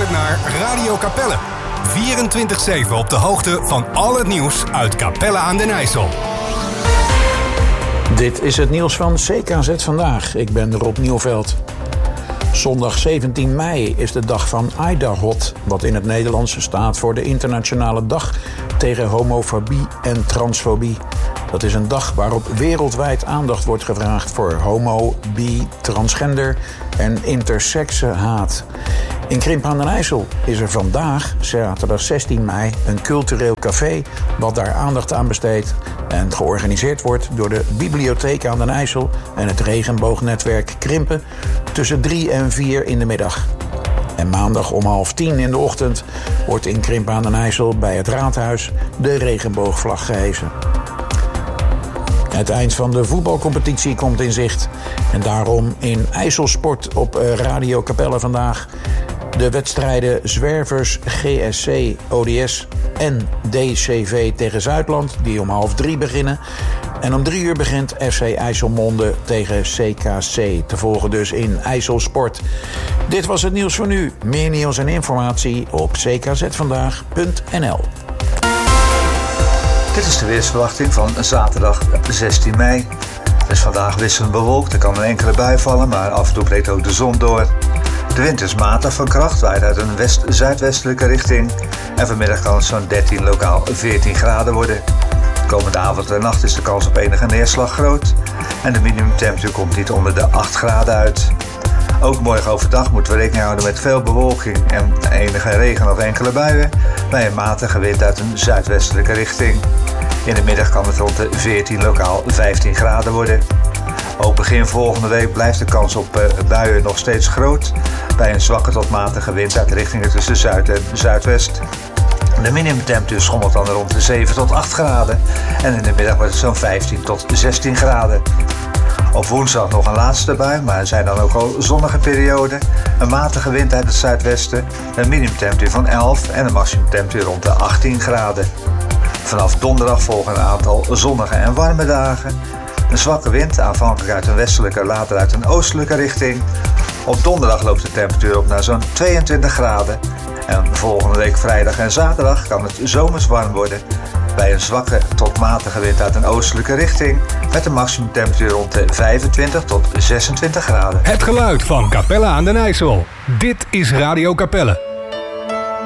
luistert naar Radio Capelle. 24/7 op de hoogte van al het nieuws uit Capelle aan den IJssel. Dit is het nieuws van CKZ Vandaag. Ik ben Rob Nieuwveld. Zondag 17 mei is de dag van Aidahot, wat in het Nederlands staat voor de Internationale Dag tegen homofobie en transfobie. Dat is een dag waarop wereldwijd aandacht wordt gevraagd voor homo, bi, transgender en intersexenhaat. In Krimpen aan den IJssel is er vandaag, zaterdag 16 mei, een cultureel café wat daar aandacht aan besteedt en georganiseerd wordt door de Bibliotheek aan den IJssel en het regenboognetwerk Krimpen tussen 3 en 4 in de middag. En maandag om 9:30 in de ochtend wordt in Krimpen aan den IJssel bij het raadhuis de regenboogvlag gehesen. Het eind van de voetbalcompetitie komt in zicht. En daarom in IJsselsport op Radio Capelle vandaag de wedstrijden Zwervers, GSC, ODS en DCV tegen Zuidland, die om 2:30 beginnen. En om 3 uur begint FC IJsselmonde tegen CKC. Te volgen dus in IJsselsport. Dit was het nieuws voor nu. Meer nieuws en informatie op ckzvandaag.nl. Dit is de weersverwachting van zaterdag 16 mei. Het is vandaag wisselend bewolkt, er kan een enkele bui vallen, maar af en toe breekt ook de zon door. De wind is matig van kracht, waait uit een west-zuidwestelijke richting. En vanmiddag kan het zo'n 13, lokaal 14 graden worden. Komende avond en nacht is de kans op enige neerslag groot. En de minimumtemperatuur komt niet onder de 8 graden uit. Ook morgen overdag moeten we rekening houden met veel bewolking en enige regen of enkele buien, bij een matige wind uit een zuidwestelijke richting. In de middag kan het rond de 14, lokaal 15 graden worden. Ook begin volgende week blijft de kans op buien nog steeds groot, bij een zwakke tot matige wind uit richtingen tussen zuid en zuidwest. De minimumtemperatuur schommelt dan rond de 7 tot 8 graden en in de middag wordt het zo'n 15 tot 16 graden. Op woensdag nog een laatste bui, maar er zijn dan ook al zonnige perioden. Een matige wind uit het zuidwesten, een minimumtemperatuur van 11 en een maximumtemperatuur rond de 18 graden. Vanaf donderdag volgen een aantal zonnige en warme dagen. Een zwakke wind, aanvankelijk uit een westelijke, later uit een oostelijke richting. Op donderdag loopt de temperatuur op naar zo'n 22 graden. En volgende week vrijdag en zaterdag kan het zomers warm worden, bij een zwakke tot matige wind uit een oostelijke richting, met een maximumtemperatuur rond de 25 tot 26 graden. Het geluid van Capelle aan den IJssel. Dit is Radio Capelle.